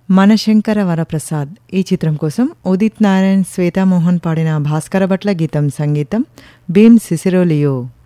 మనశంకర వరప్రసాద్ ఈ చిత్రం కోసం ఉదిత్ నారాయణ్ శ్వేతామోహన్ పాడిన భాస్కర భట్ల గీతం సంగీతం భీమ్ సిసిరోలియో.